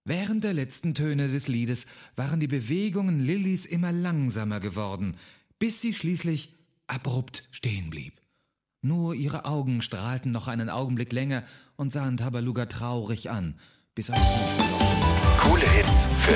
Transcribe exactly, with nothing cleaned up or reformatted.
Während der letzten Töne des Liedes waren die Bewegungen Lillys immer langsamer geworden, bis sie schließlich abrupt stehen blieb. Nur ihre Augen strahlten noch einen Augenblick länger und sahen Tabaluga traurig an, bis auch sie verloren. Coole Hits für